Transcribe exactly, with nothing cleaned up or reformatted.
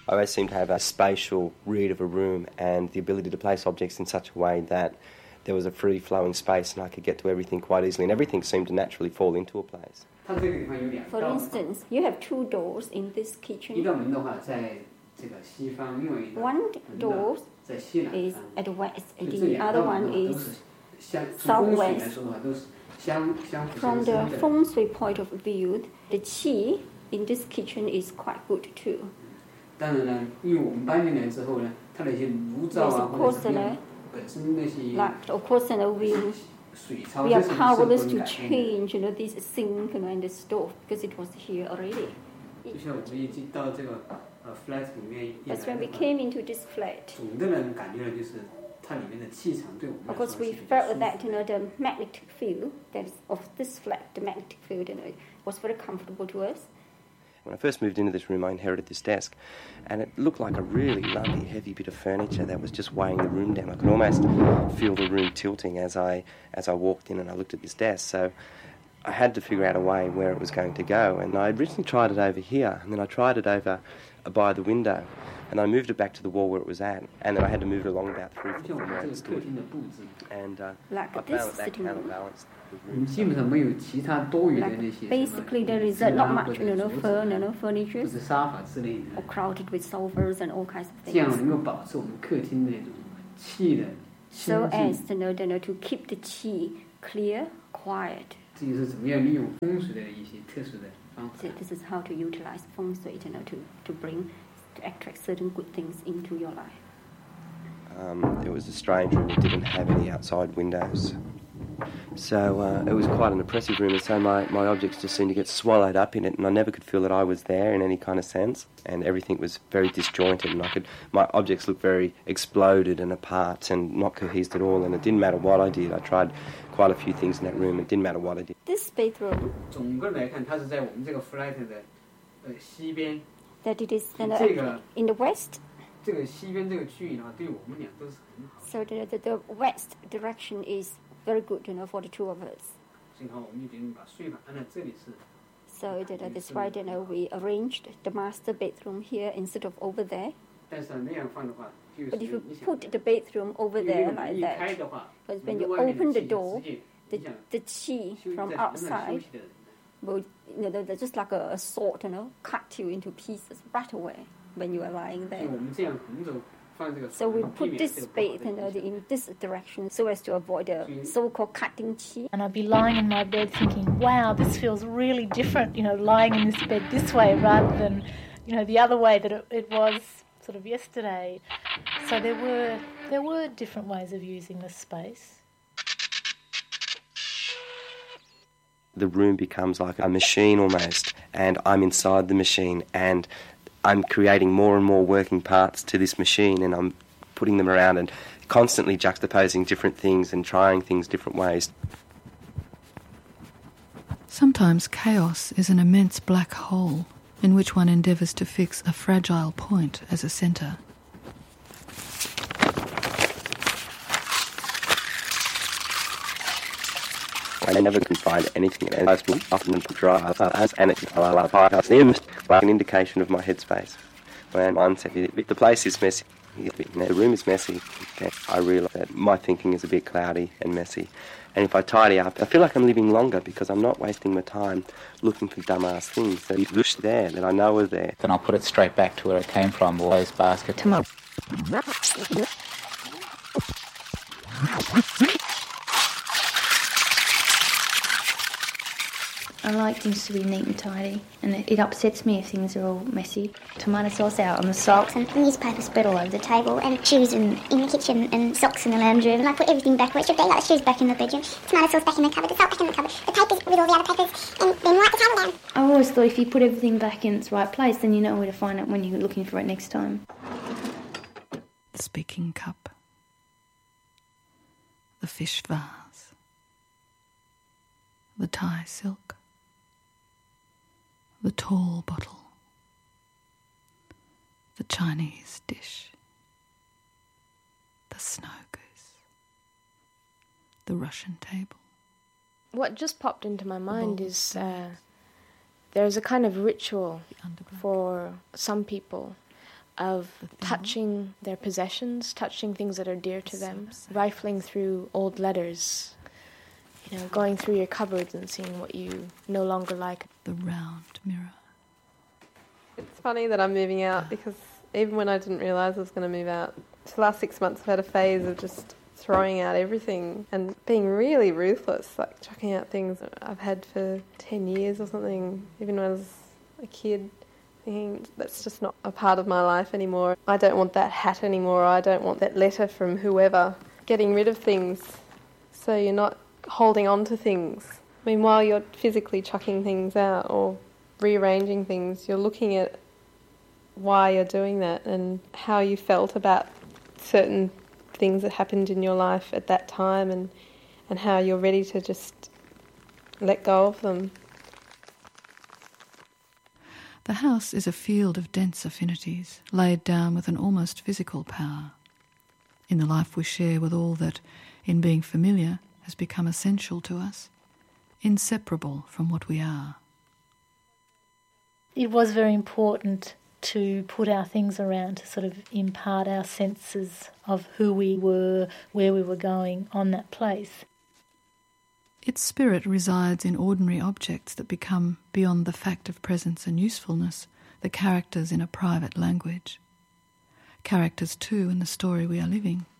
I always seem to have a spatial read of a room and the ability to place objects in such a way that there was a free-flowing space and I could get to everything quite easily, and everything seemed to naturally fall into a place. For instance, you have two doors in this kitchen. One door is at the west, and the other one is southwest. From the feng shui point of view, the qi in this kitchen is quite good too. Yes, of course, uh, like, of course, uh, we, we are powerless to change, you know, this sink, you know, and the stove because it was here already. But when we came into this flat, of course, we felt that, you know, the magnetic field that is of this flat, the magnetic field, you know, was very comfortable to us. When I first moved into this room, I inherited this desk, and it looked like a really lovely, heavy bit of furniture that was just weighing the room down. I could almost feel the room tilting as I as I walked in and I looked at this desk. So I had to figure out a way where it was going to go, and I originally tried it over here, and then I tried it over by the window, and I moved it back to the wall where it was at, and then I had to move it along about three feet from where it stood. And uh, like I this found that that counterbalanced the room. Like basically, there is uh, not much, you know, fur, you know, furniture, or crowded with sofas and all kinds of things. So as you know, you know, to keep the qi clear, quiet. So this is how to utilize feng shui, you know, to, to bring, to attract certain good things into your life. Um, it was a strange room. It didn't have any outside windows. So uh, it was quite an oppressive room, and so my, my objects just seemed to get swallowed up in it, and I never could feel that I was there in any kind of sense, and everything was very disjointed, and I could my objects looked very exploded and apart and not cohesed at all, and it didn't matter what I did. I tried quite a few things in that room. It didn't matter what I did. This bedroom, that it is uh, in the west. So the, the, the west direction is very good, you know, for the two of us. So that, uh, that's why, you know, we arranged the master bedroom here instead of over there. But if you put the bedroom over there like that, because when you open the door, the, the qi from outside will, you know, they're just like a, a sword, you know, cut you into pieces right away when you are lying there. So we put this bed, you know, in this direction so as to avoid the so-called cutting qi. And I'd be lying in my bed thinking, wow, this feels really different, you know, lying in this bed this way rather than, you know, the other way that it, it was sort of yesterday. So there were there were different ways of using the space. The room becomes like a machine almost, and I'm inside the machine, and I'm creating more and more working parts to this machine, and I'm putting them around and constantly juxtaposing different things and trying things different ways. Sometimes chaos is an immense black hole in which one endeavours to fix a fragile point as a centre. I never can find anything, and I've been often drive as and it's like an indication of my headspace. When one said the place is messy, the room is messy, I realise that my thinking is a bit cloudy and messy. And if I tidy up, I feel like I'm living longer because I'm not wasting my time looking for dumbass things that are just there, that I know are there. Then I'll put it straight back to where it came from, all those baskets. Tomorrow. I like things to be neat and tidy, and it, it upsets me if things are all messy. Tomato sauce out on the socks, and newspaper spread all over the table, and shoes in, in the kitchen, and socks in the lounge room, and I put everything back where it should be, like the shoes back in the bedroom, tomato sauce back in the cupboard, the salt back in the cupboard, the papers with all the other papers, and then wipe the table down. I've always thought if you put everything back in its right place, then you know where to find it when you're looking for it next time. The speaking cup. The fish vase. The Thai silk. The tall bottle, the Chinese dish, the snow goose, the Russian table. What just popped into my mind is uh, there's a kind of ritual for some people of touching their possessions, touching things that are dear to them, rifling through old letters, you know, going through your cupboards and seeing what you no longer like. The round mirror. It's funny that I'm moving out because even when I didn't realise I was going to move out, the last six months I've had a phase of just throwing out everything and being really ruthless, like chucking out things I've had for ten years or something, even when I was a kid, thinking that's just not a part of my life anymore. I don't want that hat anymore, I don't want that letter from whoever. Getting rid of things so you're not holding on to things. I mean, while you're physically chucking things out or rearranging things, you're looking at why you're doing that and how you felt about certain things that happened in your life at that time and, and how you're ready to just let go of them. The house is a field of dense affinities, laid down with an almost physical power. In the life we share with all that, in being familiar, has become essential to us, inseparable from what we are. It was very important to put our things around to sort of impart our senses of who we were, where we were going on that place. Its spirit resides in ordinary objects that become, beyond the fact of presence and usefulness, the characters in a private language. Characters, too, in the story we are living.